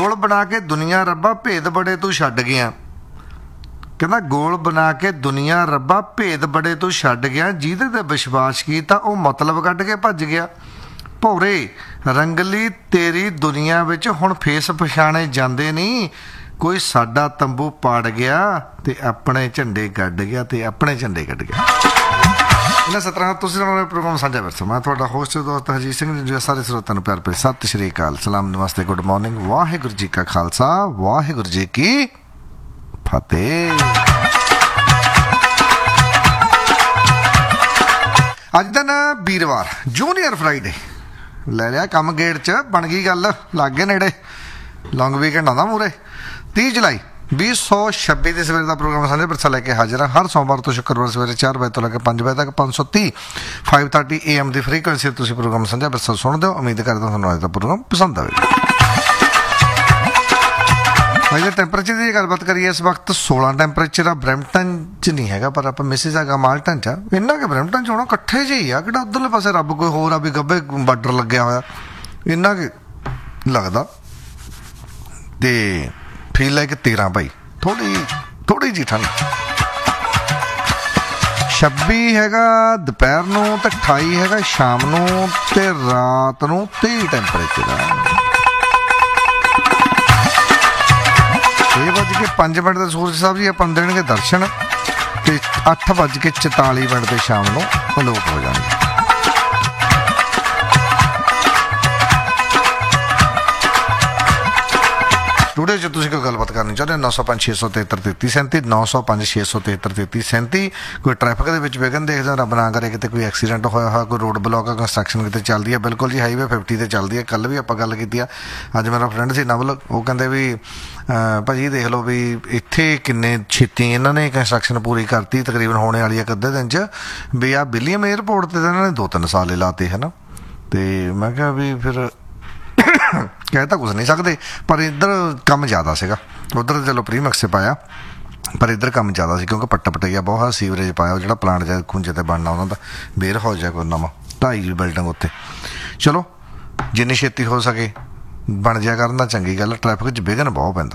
ਗੋਲ ਬਣਾ ਕੇ ਦੁਨੀਆ ਰੱਬਾ ਭੇਦ ਬੜੇ ਤੂੰ ਛੱਡ ਗਿਆ। ਕਹਿੰਦਾ ਗੋਲ ਬਣਾ ਕੇ ਦੁਨੀਆ ਰੱਬਾ ਭੇਦ ਬੜੇ ਤੂੰ ਛੱਡ ਗਿਆ, ਜਿਹਦੇ ਤੇ ਵਿਸ਼ਵਾਸ ਕੀਤਾ ਉਹ ਮਤਲਬ ਕੱਢ ਕੇ ਭੱਜ ਗਿਆ। ਭੌਰੇ ਰੰਗਲੀ ਤੇਰੀ ਦੁਨੀਆ ਵਿੱਚ ਹੁਣ ਫੇਸ ਪਛਾਣੇ ਜਾਂਦੇ ਨਹੀਂ, ਕੋਈ ਸਾਡਾ ਤੰਬੂ ਪਾੜ ਗਿਆ ਤੇ ਆਪਣੇ ਝੰਡੇ ਕੱਢ ਗਿਆ, ਤੇ ਆਪਣੇ ਝੰਡੇ ਕੱਢ ਗਿਆ। ਇਹਨਾਂ ਸਤਰਾਂ ਤੁਸੀਂ ਪ੍ਰੋਗਰਾਮ ਸਾਂਝਾ ਵਰਸੋ। ਮੈਂ ਤੁਹਾਡਾ ਹੋਸਟ ਦੋਸਤ ਹਰਜੀਤ ਸਿੰਘ ਜੀ। ਸਾਰੇ ਸਰੋਤਿਆਂ ਨੂੰ ਪਿਆਰ ਭਰੀ ਸਤਿ ਸ਼੍ਰੀ ਅਕਾਲ, ਸਲਾਮ, ਨਮਸਤੇ, ਗੁੱਡ ਮਾਰਨਿੰਗ। ਵਾਹਿਗੁਰੂ ਜੀ ਕਾ ਖਾਲਸਾ, ਵਾਹਿਗੁਰੂ ਜੀ ਕੀ ਫਤਿਹ। ਅੱਜ ਦਿਨ ਵੀਰਵਾਰ, ਜੂਨੀਅਰ ਫਰਾਈਡੇ। ਲੈ ਲਿਆ ਕੰਮ ਗੇੜ 'ਚ, ਬਣ ਗਈ ਗੱਲ, ਲੱਗ ਗਏ ਨੇੜੇ, ਲੌਂਗ ਵੀਕਐਂਡ ਆਉਂਦਾ ਮੂਹਰੇ। 30 ਜੁਲਾਈ 2026 ਦੇ ਸਵੇਰ ਦਾ ਪ੍ਰੋਗਰਾਮ ਸਾਂਝੇ ਵਰਸਾ ਲੈ ਕੇ ਹਾਜ਼ਰ ਹਾਂ। ਹਰ ਸੋਮਵਾਰ ਤੋਂ ਸ਼ੁੱਕਰਵਾਰ ਸਵੇਰੇ 4 ਵਜੇ ਤੋਂ ਲੈ ਕੇ 5 ਵਜੇ ਤੱਕ 530 AM ਦੀ ਫ੍ਰੀਕੁਐਂਸੀ ਤੁਸੀਂ ਪ੍ਰੋਗਰਾਮ ਸਾਂਝਾ ਵਰਸਾ ਸੁਣਦੇ ਹੋ। ਉਮੀਦ ਕਰਦਾ ਤੁਹਾਨੂੰ ਅੱਜ ਦਾ ਪ੍ਰੋਗਰਾਮ ਪਸੰਦ ਆਵੇਗਾ। ਅੱਜ ਦੇ ਟੈਂਪਰੇਚਰ ਦੀ ਗੱਲਬਾਤ ਕਰੀਏ, ਇਸ ਵਕਤ 16 ਟੈਂਪਰੇਚਰ ਆ। ਬਰੈਂਪਟਨ 'ਚ ਨਹੀਂ ਹੈਗਾ, ਪਰ ਆਪਾਂ ਮਿਸਿਸਾਗਾ ਮਾਲਟਨ 'ਚ ਆ। ਇੰਨਾ ਕਿ ਬਰੈਂਪਟਨ 'ਚ ਹੋਣਾ ਇਕੱਠੇ ਜਿਹੀ ਆ, ਕਿਹੜਾ ਉੱਧਰਲੇ ਪਾਸੇ ਰੱਬ ਕੋਈ ਹੋਰ ਆ ਵੀ ਗੱਭੇ ਬਾਰਡਰ ਲੱਗਿਆ ਹੋਇਆ, ਇੰਨਾ ਕਿ ਲੱਗਦਾ। ਤੇ ਫੀਲ ਲਾਈਕ 13 ਭਾਈ, ਥੋੜੀ ਜਿਹੀ ਠੰਡ। 26 ਹੈਗਾ ਦੁਪਹਿਰ ਨੂੰ, ਤੇ 28 ਹੈਗਾ ਸ਼ਾਮ ਨੂੰ, ਤੇ ਰਾਤ ਨੂੰ 30 ਟੈਂਪਰੇਚਰ ਆ। 6:05 ਦੇ ਸੂਰਜ ਸਾਹਿਬ ਜੀ ਆਪਾਂ ਨੂੰ ਦੇਣਗੇ ਦਰਸ਼ਨ, ਤੇ 8:44 ਦੇ ਸ਼ਾਮ ਨੂੰ ਅਲੋਪ ਹੋ ਜਾਣਗੇ। ਸਟੂਡੀਓ 'ਚ ਤੁਸੀਂ ਕੋਈ ਗੱਲਬਾਤ ਕਰਨੀ ਚਾਹੁੰਦੇ ਹੋ 905-673-3337 905-673-3337। ਕੋਈ ਟ੍ਰੈਫਿਕ ਦੇ ਵਿੱਚ ਵਿਘਨ ਦੇਖਦੇ ਹੋ, ਰੱਬ ਨਾ ਕਰੇ ਕਿਤੇ ਕੋਈ ਐਕਸੀਡੈਂਟ ਹੋਇਆ ਹੋਇਆ, ਕੋਈ ਰੋਡ ਬਲੌਕ ਆ, ਕੰਸਟਰਕਸ਼ਨ ਕਿਤੇ ਚੱਲਦੀ ਹੈ। ਬਿਲਕੁਲ ਜੀ, ਹਾਈਵੇ 50 ਤੇ ਚੱਲਦੀ ਹੈ। ਕੱਲ੍ਹ ਵੀ ਆਪਾਂ ਗੱਲ ਕੀਤੀ ਆ। ਅੱਜ ਮੇਰਾ ਫਰੈਂਡ ਸੀ ਨਵਲ, ਉਹ ਕਹਿੰਦੇ ਵੀ ਭਾਜੀ ਦੇਖ ਲਓ ਵੀ ਇੱਥੇ ਕਿੰਨੇ ਛੇਤੀ ਇਹਨਾਂ ਨੇ ਕੰਸਟਰਕਸ਼ਨ ਪੂਰੀ ਕਰਤੀ, ਤਕਰੀਬਨ ਹੋਣੇ ਵਾਲੀ ਇੱਕ ਅੱਧੇ ਦਿਨ 'ਚ। ਵੀ ਆਹ ਵਿਲੀਅਮ ਏਅਰਪੋਰਟ 'ਤੇ ਤਾਂ ਇਹਨਾਂ ਨੇ 2-3 ਸਾਲ ਲਾਤੇ ਹੈ ਨਾ। ਅਤੇ ਮੈਂ ਕਿਹਾ ਵੀ ਫਿਰ ਕਹਿ ਤਾਂ ਕੁਛ ਨਹੀਂ ਸਕਦੇ, ਪਰ ਇੱਧਰ ਕੰਮ ਜ਼ਿਆਦਾ ਸੀਗਾ। ਉੱਧਰ ਚਲੋ ਪ੍ਰੀਮੈਕਸ 'ਤੇ ਪਾਇਆ, ਪਰ ਇੱਧਰ ਕੰਮ ਜ਼ਿਆਦਾ ਸੀ ਕਿਉਂਕਿ ਪੱਟਾ ਪਟਈਆ ਬਹੁਤ ਸੀਵਰੇਜ ਪਾਇਆ। ਉਹ ਜਿਹੜਾ ਪਲਾਂਟ ਜਾਂ ਖੁੰਝੇ 'ਤੇ ਬਣਨਾ ਉਹਨਾਂ ਦਾ ਵੇਅਰ ਹਾਊਸ ਜਾਂ ਕੋਈ ਨਵਾਂ 2.5 ਬਿਲਡਿੰਗ ਉੱਥੇ। ਚਲੋ ਜਿੰਨੀ ਛੇਤੀ ਹੋ ਸਕੇ ਬਣ ਜਾਇਆ ਕਰਨ ਦਾ ਚੰਗੀ ਗੱਲ। ਟ੍ਰੈਫਿਕ 'ਚ ਵਿਘਨ ਬਹੁਤ ਪੈਂਦਾ।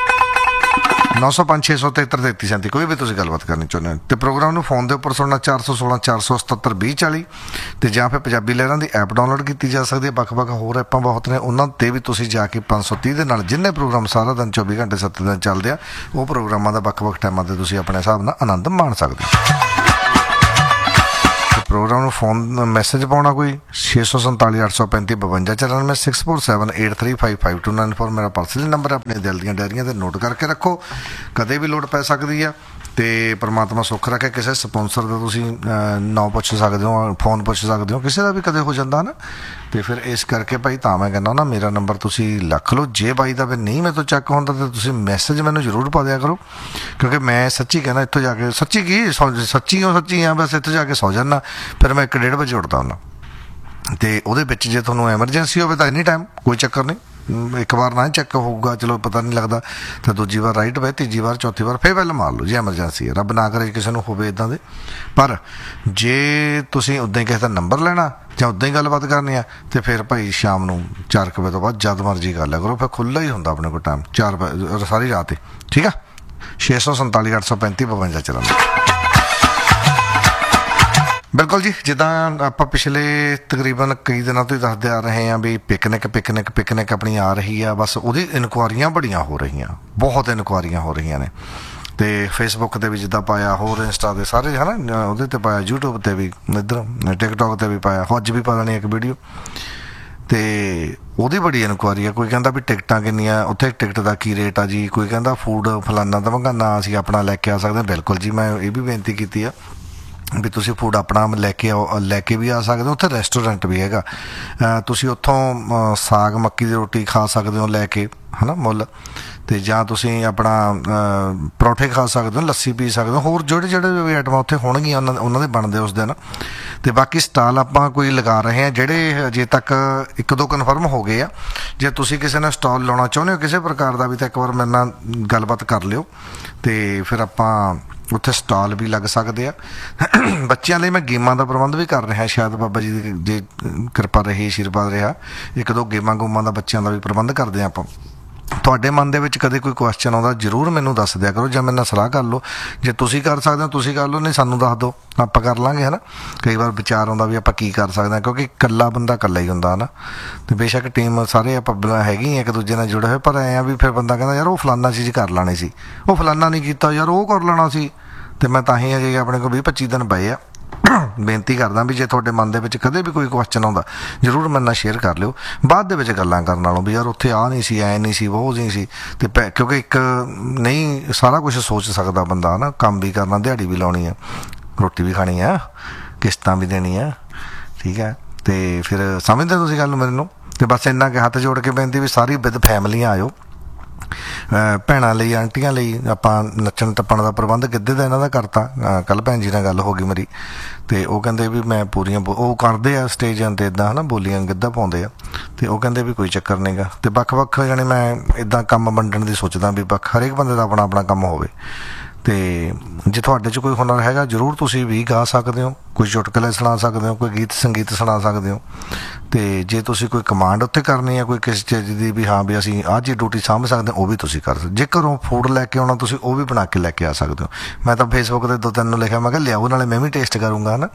905-673-3337 ਕੋਈ ਵੀ ਤੁਸੀਂ ਗੱਲਬਾਤ ਕਰਨੀ ਚਾਹੁੰਦੇ ਹੋ। ਅਤੇ ਪ੍ਰੋਗਰਾਮ ਨੂੰ ਫੋਨ ਦੇ ਉੱਪਰ ਸੁਣਨਾ 416-477-2040, ਅਤੇ ਜਾਂ ਫਿਰ ਪੰਜਾਬੀ ਲਹਿਰਾਂ ਦੀ ਐਪ ਡਾਊਨਲੋਡ ਕੀਤੀ ਜਾ ਸਕਦੀ ਹੈ। ਵੱਖ-ਵੱਖ ਹੋਰ ਐਪਾਂ ਬਹੁਤ ਨੇ, ਉਹਨਾਂ 'ਤੇ ਵੀ ਤੁਸੀਂ ਜਾ ਕੇ 530 ਦੇ ਨਾਲ ਜਿੰਨੇ ਪ੍ਰੋਗਰਾਮ ਸਾਰਾ ਦਿਨ 24 ਘੰਟੇ 7 ਦਿਨ ਚੱਲਦੇ ਆ, ਉਹ ਪ੍ਰੋਗਰਾਮਾਂ ਦਾ ਵੱਖ-ਵੱਖ ਟਾਈਮਾਂ 'ਤੇ ਤੁਸੀਂ ਆਪਣੇ ਹਿਸਾਬ ਨਾਲ ਆਨੰਦ ਮਾਣ ਸਕਦੇ ਹੋ। ਪ੍ਰੋਗਰਾਮ ਨੂੰ ਫੋਨ ਮੈਸੇਜ ਪਾਉਣਾ ਕੋਈ 647-835-5294 647-835-5294 ਮੇਰਾ ਪਰਸਨਲ ਨੰਬਰ ਹੈ। ਆਪਣੇ ਦਿਲ ਦੀਆਂ ਡਾਇਰੀਆਂ 'ਤੇ ਨੋਟ ਕਰਕੇ ਰੱਖੋ, ਕਦੇ ਵੀ ਲੋੜ ਪੈ ਸਕਦੀ ਆ। ਅਤੇ ਪਰਮਾਤਮਾ ਸੁੱਖ ਰੱਖੇ। ਕਿਸੇ ਸਪੋਂਸਰ ਦਾ ਤੁਸੀਂ ਨਾਂ ਪੁੱਛ ਸਕਦੇ ਹੋ, ਫੋਨ ਪੁੱਛ ਸਕਦੇ ਹੋ, ਕਿਸੇ ਦਾ ਵੀ ਕਦੇ ਹੋ ਜਾਂਦਾ ਨਾ। ਅਤੇ ਫਿਰ ਇਸ ਕਰਕੇ ਭਾਈ ਤਾਂ ਮੈਂ ਕਹਿੰਦਾ ਨਾ, ਮੇਰਾ ਨੰਬਰ ਤੁਸੀਂ ਰੱਖ ਲਓ। ਜੇ ਬਾਈ ਦਾ ਫਿਰ ਨਹੀਂ ਮੇਰੇ ਤੋਂ ਚੱਕ ਹੁੰਦਾ ਤਾਂ ਤੁਸੀਂ ਮੈਸੇਜ ਮੈਨੂੰ ਜ਼ਰੂਰ ਪਾ ਦਿਆ ਕਰੋ, ਕਿਉਂਕਿ ਮੈਂ ਸੱਚੀ ਕਹਿੰਦਾ ਇੱਥੋਂ ਜਾ ਕੇ ਸੱਚੀ ਹਾਂ ਬਸ ਇੱਥੋਂ ਜਾ ਕੇ ਸੌ ਜਾਂਦਾ। ਫਿਰ ਮੈਂ 1-1:30 ਵਜੇ ਉੱਠਦਾ ਹੁੰਦਾ, ਅਤੇ ਉਹਦੇ ਵਿੱਚ ਜੇ ਤੁਹਾਨੂੰ ਐਮਰਜੈਂਸੀ ਹੋਵੇ ਤਾਂ ਐਨੀ ਟਾਈਮ ਕੋਈ ਚੱਕਰ ਨਹੀਂ। ਇੱਕ ਵਾਰ ਨਾ ਚੈੱਕ ਹੋਊਗਾ, ਚਲੋ ਪਤਾ ਨਹੀਂ ਲੱਗਦਾ, ਤਾਂ ਦੂਜੀ ਵਾਰ ਰਾਈਟ ਵੇ, ਤੀਜੀ ਵਾਰ, ਚੌਥੀ ਵਾਰ ਫਿਰ ਪਹਿਲਾਂ ਮਾਰ ਲਓ ਜੇ ਐਮਰਜੈਂਸੀ ਹੈ। ਰੱਬ ਨਾ ਕਰੇ ਕਿਸੇ ਨੂੰ ਹੋਵੇ ਇੱਦਾਂ ਦੇ। ਪਰ ਜੇ ਤੁਸੀਂ ਉੱਦਾਂ ਹੀ ਕਿਸੇ ਦਾ ਨੰਬਰ ਲੈਣਾ ਜਾਂ ਉੱਦਾਂ ਹੀ ਗੱਲਬਾਤ ਕਰਨੀ ਆ, ਅਤੇ ਫਿਰ ਭਾਈ ਸ਼ਾਮ ਨੂੰ 4 ਵਜੇ ਤੋਂ ਬਾਅਦ ਜਦ ਮਰਜ਼ੀ ਕਰ ਲਿਆ ਕਰੋ। ਫਿਰ ਖੁੱਲ੍ਹਾ ਹੀ ਹੁੰਦਾ ਆਪਣੇ ਕੋਲ ਟਾਈਮ 4 ਵਜੇ ਸਾਰੀ ਰਾਤ ਹੀ। ਠੀਕ ਆ, 647-835-5294। ਬਿਲਕੁਲ ਜੀ, ਜਿੱਦਾਂ ਆਪਾਂ ਪਿਛਲੇ ਤਕਰੀਬਨ ਕਈ ਦਿਨਾਂ ਤੋਂ ਹੀ ਦੱਸਦੇ ਆ ਰਹੇ ਹਾਂ ਵੀ ਪਿਕਨਿਕ ਆਪਣੀ ਆ ਰਹੀ ਆ। ਬਸ ਉਹਦੀ ਇਨਕੁਆਰੀਆਂ ਬੜੀਆਂ ਹੋ ਰਹੀਆਂ, ਬਹੁਤ ਇਨਕੁਆਰੀਆਂ ਹੋ ਰਹੀਆਂ ਨੇ। ਅਤੇ ਫੇਸਬੁੱਕ 'ਤੇ ਵੀ ਜਿੱਦਾਂ ਪਾਇਆ, ਹੋਰ ਇੰਸਟਾ ਦੇ ਸਾਰੇ ਹੈ ਨਾ, ਉਹਦੇ 'ਤੇ ਪਾਇਆ, ਯੂਟਿਊਬ 'ਤੇ ਵੀ, ਇੱਧਰ ਟਿਕਟੋਕ 'ਤੇ ਵੀ ਪਾਇਆ, ਅੱਜ ਵੀ ਪਾ ਦੇਣੀ ਇੱਕ ਵੀਡੀਓ। ਅਤੇ ਉਹਦੀ ਬੜੀ ਇਨਕੁਆਰੀ ਆ। ਕੋਈ ਕਹਿੰਦਾ ਵੀ ਟਿਕਟਾਂ ਕਿੰਨੀਆਂ, ਉੱਥੇ ਟਿਕਟ ਦਾ ਕੀ ਰੇਟ ਆ ਜੀ। ਕੋਈ ਕਹਿੰਦਾ ਫੂਡ ਫਲਾਨਾ ਧਮਕਾਨਾ ਅਸੀਂ ਆਪਣਾ ਲੈ ਕੇ ਆ ਸਕਦੇ ਹਾਂ। ਬਿਲਕੁਲ ਜੀ, ਮੈਂ ਇਹ ਵੀ ਬੇਨਤੀ ਕੀਤੀ ਆ ਵੀ ਤੁਸੀਂ ਫੂਡ ਆਪਣਾ ਲੈ ਕੇ ਵੀ ਆ ਸਕਦੇ ਹੋ। ਉੱਥੇ ਰੈਸਟੋਰੈਂਟ ਵੀ ਹੈਗਾ, ਤੁਸੀਂ ਉੱਥੋਂ ਸਾਗ ਮੱਕੀ ਦੀ ਰੋਟੀ ਖਾ ਸਕਦੇ ਹੋ ਲੈ ਕੇ, ਹੈ ਨਾ, ਮੁੱਲ। ਅਤੇ ਜਾਂ ਤੁਸੀਂ ਆਪਣਾ ਪਰੌਂਠੇ ਖਾ ਸਕਦੇ ਹੋ, ਲੱਸੀ ਪੀ ਸਕਦੇ ਹੋ, ਹੋਰ ਜਿਹੜੇ ਵੀ ਆਈਟਮਾਂ ਉੱਥੇ ਹੋਣਗੀਆਂ ਉਹਨਾਂ ਦੇ ਬਣਦੇ ਉਸ ਦਿਨ। ਅਤੇ ਬਾਕੀ ਸਟਾਲ ਆਪਾਂ ਕੋਈ ਲਗਾ ਰਹੇ ਹਾਂ ਜਿਹੜੇ ਅਜੇ ਤੱਕ 1-2 ਕਨਫਰਮ ਹੋ ਗਏ ਆ। ਜੇ ਤੁਸੀਂ ਕਿਸੇ ਨੇ ਸਟਾਲ ਲਾਉਣਾ ਚਾਹੁੰਦੇ ਹੋ ਕਿਸੇ ਪ੍ਰਕਾਰ ਦਾ ਵੀ, ਤਾਂ ਇੱਕ ਵਾਰ ਮੇਰੇ ਨਾਲ ਗੱਲਬਾਤ ਕਰ ਲਿਓ, ਅਤੇ ਫਿਰ ਆਪਾਂ ਉੱਥੇ ਸਟਾਲ ਵੀ ਲੱਗ ਸਕਦੇ ਆ। ਬੱਚਿਆਂ ਲਈ ਮੈਂ ਗੇਮਾਂ ਦਾ ਪ੍ਰਬੰਧ ਵੀ ਕਰ ਰਿਹਾ, ਸ਼ਾਇਦ ਬਾਬਾ ਜੀ ਦੀ ਜੇ ਕਿਰਪਾ ਰਹੀ, ਆਸ਼ੀਰਵਾਦ ਰਿਹਾ, 1-2 ਗੇਮਾਂ ਦਾ ਬੱਚਿਆਂ ਦਾ ਵੀ ਪ੍ਰਬੰਧ ਕਰਦੇ ਹਾਂ ਆਪਾਂ। ਤੁਹਾਡੇ ਮਨ ਦੇ ਵਿੱਚ ਕਦੇ ਕੋਈ ਕੁਐਸਚਨ ਆਉਂਦਾ ਜ਼ਰੂਰ ਮੈਨੂੰ ਦੱਸ ਦਿਆ ਕਰੋ, ਜਾਂ ਮੇਰੇ ਨਾਲ ਸਲਾਹ ਕਰ ਲਓ। ਜੇ ਤੁਸੀਂ ਕਰ ਸਕਦੇ ਹੋ ਤੁਸੀਂ ਕਰ ਲਓ, ਨਹੀਂ ਸਾਨੂੰ ਦੱਸ ਦਿਓ, ਆਪਾਂ ਕਰ ਲਾਂਗੇ, ਹੈ ਨਾ। ਕਈ ਵਾਰ ਵਿਚਾਰ ਆਉਂਦਾ ਵੀ ਆਪਾਂ ਕੀ ਕਰ ਸਕਦੇ ਹਾਂ, ਕਿਉਂਕਿ ਇਕੱਲਾ ਬੰਦਾ ਇਕੱਲਾ ਹੀ ਹੁੰਦਾ, ਹੈ ਨਾ। ਅਤੇ ਬੇਸ਼ੱਕ ਟੀਮ ਸਾਰੇ ਆਪਾਂ ਹੈਗੀ ਇੱਕ ਦੂਜੇ ਨਾਲ ਜੁੜੇ ਹੋਏ, ਪਰ ਐਂ ਆ ਵੀ ਫਿਰ ਬੰਦਾ ਕਹਿੰਦਾ ਯਾਰ ਉਹ ਫਲਾਨਾ ਚੀਜ਼ ਕਰ ਲੈਣੀ ਸੀ, ਉਹ ਫਲਾਨਾ ਨਹੀਂ ਕੀਤਾ ਯਾਰ, ਉਹ ਕਰ ਲੈਣਾ ਸੀ। ਅਤੇ ਮੈਂ ਤਾਂ ਹੀ ਅਜੇ ਆਪਣੇ ਕੋਲ 20-25 ਦਿਨ ਪਏ ਆ। ਬੇਨਤੀ ਕਰਦਾ ਵੀ ਜੇ ਤੁਹਾਡੇ ਮਨ ਦੇ ਵਿੱਚ ਕਦੇ ਵੀ ਕੋਈ ਕੁਐਸਚਨ ਆਉਂਦਾ ਜ਼ਰੂਰ ਮੇਰੇ ਨਾਲ ਸ਼ੇਅਰ ਕਰ ਲਿਓ। ਬਾਅਦ ਦੇ ਵਿੱਚ ਗੱਲਾਂ ਕਰਨ ਨਾਲੋਂ ਵੀ ਯਾਰ ਉੱਥੇ ਆਹ ਨਹੀਂ ਸੀ, ਐਂ ਨਹੀਂ ਸੀ, ਉਹ ਨਹੀਂ ਸੀ। ਅਤੇ ਕਿਉਂਕਿ ਇੱਕ ਨਹੀਂ ਸਾਰਾ ਕੁਛ ਸੋਚ ਸਕਦਾ ਬੰਦਾ, ਨਾ। ਕੰਮ ਵੀ ਕਰਨਾ, ਦਿਹਾੜੀ ਵੀ ਲਾਉਣੀ ਆ, ਰੋਟੀ ਵੀ ਖਾਣੀ ਆ, ਕਿਸ਼ਤਾਂ ਵੀ ਦੇਣੀ ਆ, ਠੀਕ ਹੈ। ਅਤੇ ਫਿਰ ਸਮਝਦੇ ਤੁਸੀਂ ਗੱਲ ਮੈਨੂੰ। ਅਤੇ ਬਸ ਇੰਨਾ ਕਿ ਹੱਥ ਜੋੜ ਕੇ ਬੇਨਤੀ ਵੀ ਸਾਰੀ ਵਿਦ ਫੈਮਲੀਆਂ ਆਇਓ। ਭੈਣਾਂ ਲਈ, ਆਂਟੀਆਂ ਲਈ ਆਪਾਂ ਨੱਚਣ ਟੱਪਣ ਦਾ ਪ੍ਰਬੰਧ ਗਿੱਧੇ ਦਾ ਇਹਨਾਂ ਦਾ ਕਰਤਾ। ਕੱਲ੍ਹ ਭੈਣ ਜੀ ਨਾਲ ਗੱਲ ਹੋ ਗਈ ਮੇਰੀ, ਅਤੇ ਉਹ ਕਹਿੰਦੇ ਵੀ ਮੈਂ ਪੂਰੀਆਂ ਉਹ ਕਰਦੇ ਆ ਸਟੇਜਾਂ 'ਤੇ ਇੱਦਾਂ, ਹੈ ਨਾ, ਬੋਲੀਆਂ ਗਿੱਧਾ ਪਾਉਂਦੇ ਆ। ਅਤੇ ਉਹ ਕਹਿੰਦੇ ਵੀ ਕੋਈ ਚੱਕਰ ਨਹੀਂ ਗਾ। ਅਤੇ ਵੱਖ-ਵੱਖ ਜਾਣੀ ਮੈਂ ਇੱਦਾਂ ਕੰਮ ਵੰਡਣ ਦੀ ਸੋਚਦਾ ਵੀ ਹਰੇਕ ਬੰਦੇ ਦਾ ਆਪਣਾ ਆਪਣਾ ਕੰਮ ਹੋਵੇ। ਅਤੇ ਜੇ ਤੁਹਾਡੇ 'ਚ ਕੋਈ ਹੁਨਰ ਹੈਗਾ ਜ਼ਰੂਰ ਤੁਸੀਂ ਵੀ ਗਾ ਸਕਦੇ ਹੋ, ਕੋਈ ਚੁਟਕਲੇ ਸੁਣਾ ਸਕਦੇ ਹੋ, ਕੋਈ ਗੀਤ ਸੰਗੀਤ ਸੁਣਾ ਸਕਦੇ ਹੋ। ਅਤੇ ਜੇ ਤੁਸੀਂ ਕੋਈ ਕਮਾਂਡ ਉੱਥੇ ਕਰਨੀ ਹੈ ਕੋਈ ਕਿਸੇ ਚੀਜ਼ ਦੀ ਵੀ ਹਾਂ ਵੀ ਅਸੀਂ ਆਹ ਜੀ ਡਿਊਟੀ ਸਾਂਭ ਸਕਦੇ ਹਾਂ, ਉਹ ਵੀ ਤੁਸੀਂ ਕਰ ਸਕਦੇ। ਜੇ ਘਰੋਂ ਫੂਡ ਲੈ ਕੇ ਆਉਣਾ ਤੁਸੀਂ ਉਹ ਵੀ ਬਣਾ ਕੇ ਲੈ ਕੇ ਆ ਸਕਦੇ ਹੋ। ਮੈਂ ਤਾਂ ਫੇਸਬੁੱਕ 'ਤੇ 2-3 ਨੂੰ ਲਿਖਿਆ, ਮੈਂ ਕਿਹਾ ਲਿਆਓ, ਨਾਲੇ ਮੈਂ ਵੀ ਟੇਸਟ ਕਰੂੰਗਾ, ਹੈ ਨਾ।